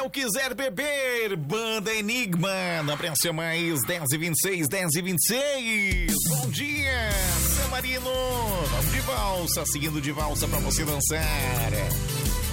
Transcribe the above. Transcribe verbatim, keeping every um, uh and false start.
eu quiser beber. Banda Enigma, na Praça Mais, dez e vinte e seis, dez e vinte e seis. Bom dia, San Marino. Vamos de valsa, seguindo de valsa pra você dançar.